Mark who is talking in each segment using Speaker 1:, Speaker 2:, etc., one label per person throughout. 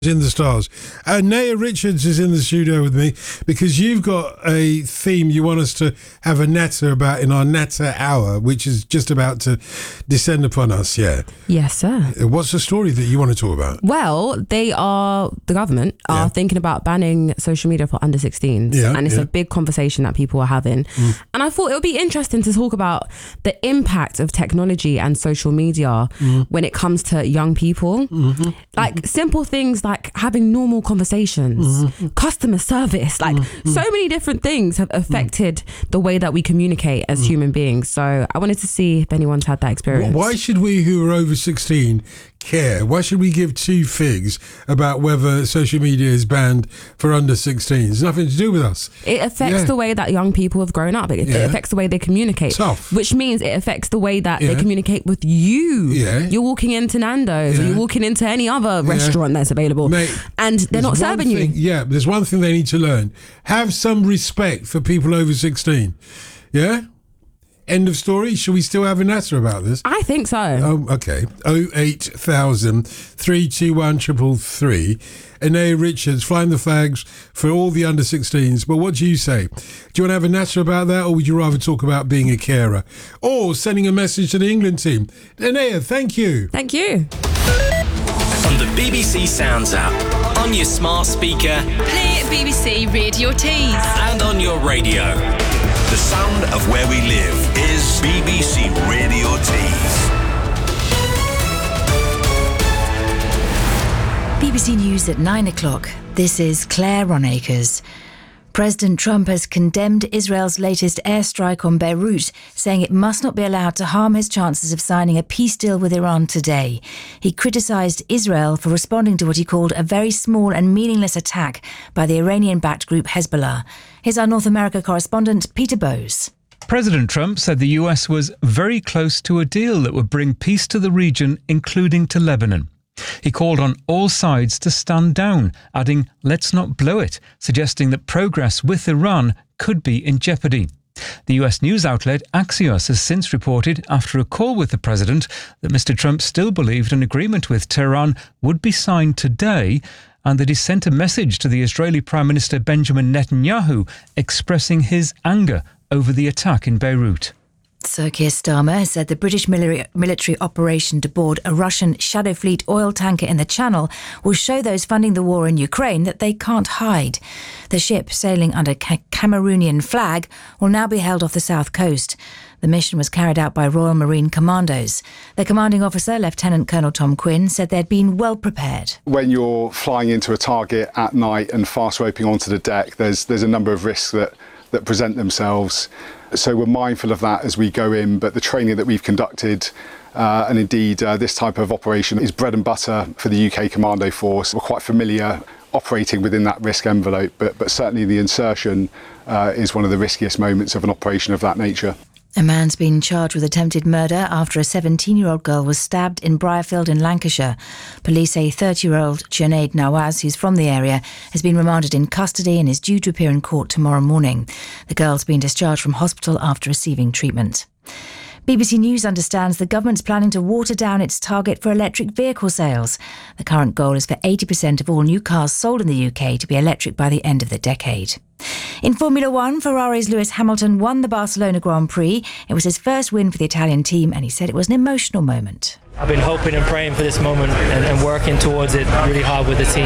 Speaker 1: in the stars. Naya Richards is in the studio with me because you've got a theme you want us to have a natter about in our natter hour, which is just about to descend upon us.
Speaker 2: Yes, sir.
Speaker 1: What's the story that you want to talk about?
Speaker 2: Well, the government are thinking about banning social media for under 16s, and it's a big conversation that people are having. And I thought it would be interesting to talk about the impact of technology and social media when it comes to young people. Like simple things like having normal conversations, customer service, like so many different things have affected the way that we communicate as human beings. So I wanted to see if anyone's had that experience.
Speaker 1: Why should we who are over 16 care? Why should we give two figs about whether social media is banned for under 16s? It's nothing to do with us.
Speaker 2: It affects the way that young people have grown up. It affects the way they communicate.
Speaker 1: Tough.
Speaker 2: Which means it affects the way that they communicate with you. You're walking into Nando's or you're walking into any other restaurant that's available.
Speaker 1: Mate,
Speaker 2: and they're not serving you.
Speaker 1: Yeah, there's one thing they need to learn. Have some respect for people over 16. Yeah? End of story. Should we still have an answer about this?
Speaker 2: I think so.
Speaker 1: Oh, okay. 08000 321 333. Naya Richards flying the flags for all the under 16s. But what do you say? Do you want to have an answer about that, or would you rather talk about being a carer? Or sending a message to the England team? Naya, thank you.
Speaker 2: Thank you.
Speaker 3: On the BBC Sounds app, on your smart speaker,
Speaker 4: play BBC Radio Tees,
Speaker 3: and on your radio.
Speaker 5: The sound of where we live is BBC Radio Tees.
Speaker 6: BBC News at 9 o'clock. This is Claire Ronacres. President Trump has condemned Israel's latest airstrike on Beirut, saying it must not be allowed to harm his chances of signing a peace deal with Iran today. He criticised Israel for responding to what he called a very small and meaningless attack by the Iranian-backed group Hezbollah. Here's our North America correspondent, Peter Bowes.
Speaker 7: President Trump said the US was very close to a deal that would bring peace to the region, including to Lebanon. He called on all sides to stand down, adding, "Let's not blow it," suggesting that progress with Iran could be in jeopardy. The US news outlet Axios has since reported, after a call with the president, that Mr. Trump still believed an agreement with Tehran would be signed today, and that he sent a message to the Israeli Prime Minister Benjamin Netanyahu expressing his anger over the attack in Beirut.
Speaker 6: Sir Keir Starmer has said the British military operation to board a Russian Shadow Fleet oil tanker in the Channel will show those funding the war in Ukraine that they can't hide. The ship, sailing under Cameroonian flag, will now be held off the south coast. The mission was carried out by Royal Marine Commandos. Their commanding officer, Lieutenant Colonel Tom Quinn, said they'd been well prepared.
Speaker 8: When you're flying into a target at night and fast roping onto the deck, there's a number of risks that present themselves. So we're mindful of that as we go in, but the training that we've conducted and indeed this type of operation is bread and butter for the UK Commando Force. We're quite familiar operating within that risk envelope, but certainly the insertion is one of the riskiest moments of an operation of that nature.
Speaker 6: A man's been charged with attempted murder after a 17-year-old girl was stabbed in Briarfield in Lancashire. Police say 30-year-old Junaid Nawaz, who's from the area, has been remanded in custody and is due to appear in court tomorrow morning. The girl's been discharged from hospital after receiving treatment. BBC News understands the government's planning to water down its target for electric vehicle sales. The current goal is for 80% of all new cars sold in the UK to be electric by the end of the decade. In Formula One, Ferrari's Lewis Hamilton won the Barcelona Grand Prix. It was his first win for the Italian team, and he said it was an emotional moment.
Speaker 9: I've been hoping and praying for this moment and working towards it really hard with the team,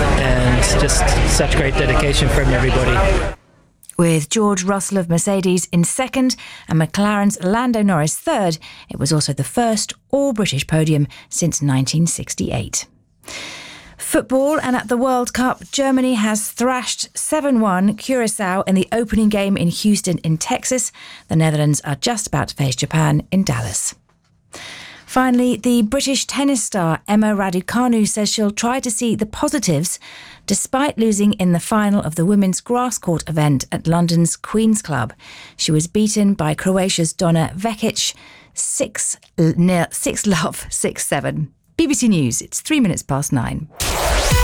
Speaker 9: and just such great dedication from everybody.
Speaker 6: With George Russell of Mercedes in second and McLaren's Lando Norris third, it was also the first all-British podium since 1968. Football, and at the World Cup, Germany has thrashed 7-1 Curaçao in the opening game in Houston in Texas. The Netherlands are just about to face Japan in Dallas. Finally, the British tennis star Emma Raducanu says she'll try to see the positives despite losing in the final of the women's grass court event at London's Queen's Club. She was beaten by Croatia's Donna Vekic 6-love, 6-7. BBC News, it's 9:03.